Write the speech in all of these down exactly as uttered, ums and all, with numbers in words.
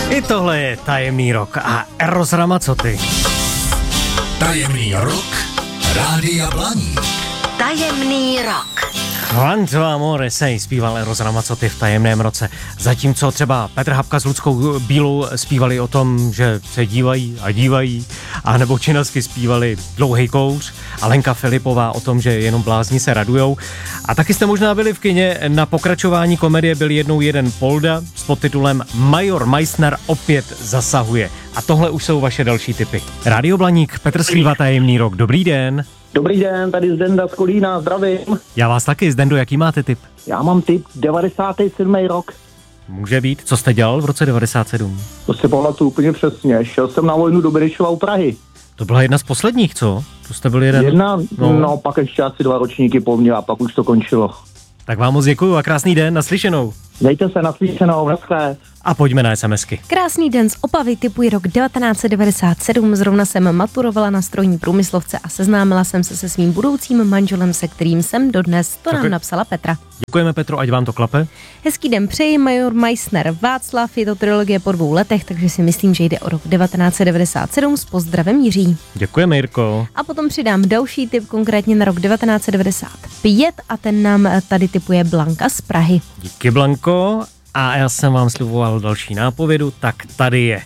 I tohle je Tajemný rok a Eros Ramazzotti. Tajemný rok Rádia Blaník. Tajemný rok. Quanto amore sei zpíval Eros Ramazzotti v Tajemném roce. Zatímco třeba Petr Habka s Ludskou Bílou zpívali o tom, že se dívají a dívají, a nebo činasky zpívali Dlouhej kouř, a Lenka Filipová o tom, že jenom blázni se radujou. A taky jste možná byli v kině, na pokračování komedie byl jednou jeden Polda s podtitulem Major Meissner opět zasahuje. A tohle už jsou vaše další tipy. Rádio Blaník, Petr Skrýva, Tajemný rok. Dobrý den. Dobrý den, tady Zdenda z Kolína, zdravím. Já vás taky, Zdendo, jaký máte tip? Já mám tip devadesátý sedmý rok. Může být. Co jste dělal v roce devadesát sedm? To si pamatuju úplně přesně. Šel jsem na vojnu do Benešova u Prahy. To byla jedna z posledních, co? To jste byl jeden... Jedna, no. no pak ještě asi dva ročníky po mně a pak už to končilo. Tak vám moc děkuju a krásný den, naslyšenou. Dejte se, naslyšenou, naschle. A pojďme na SMSky. Krásný den z Opavy, typuji rok devatenáct set devadesát sedm, zrovna jsem maturovala na strojní průmyslovce a seznámila jsem se se svým budoucím manželem, se kterým jsem dodnes, to nám Děkuji. napsala Petra. Děkujeme, Petro, ať vám to klape. Hezký den přeji, Major Meissner Václav, je to trilogie po dvou letech, takže si myslím, že jde o rok devatenáct set devadesát sedm, s pozdravem Jiří. Děkujeme, Jirko. A potom přidám další tip, konkrétně na rok devatenáct set devadesát pět a ten nám tady tipuje Blanka z Prahy. Díky, Blanko. A já jsem vám sliboval další nápovědu, tak tady je.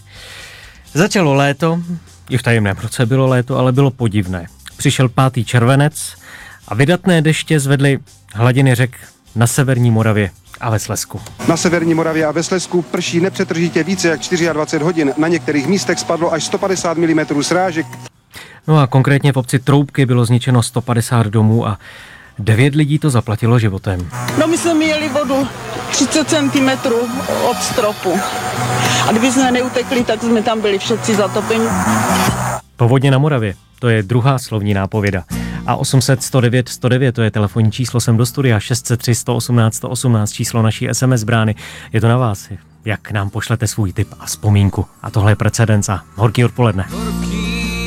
Začalo léto, i v Tajemném roce bylo léto, ale bylo podivné. Přišel pátý červenec a vydatné deště zvedly hladiny řek na severní Moravě a ve Slezsku. Na severní Moravě a ve Slezsku prší nepřetržitě více jak dvacet čtyři hodin. Na některých místech spadlo až sto padesát milimetrů srážek. No a konkrétně v obci Troubky bylo zničeno sto padesát domů a devět lidí to zaplatilo životem. No my jsme měli vodu třicet centimetrů od stropu. A kdyby jsme neutekli, tak jsme tam byli všetci zatopeni. Povodně na Moravě, to je druhá slovní nápověda. A osm set sto devět sto devět, to je telefonní číslo sem do studia, šest set tři sto osmnáct sto osmnáct, číslo naší es em es brány. Je to na vás, jak nám pošlete svůj tip a vzpomínku. A tohle je precedens a horký odpoledne.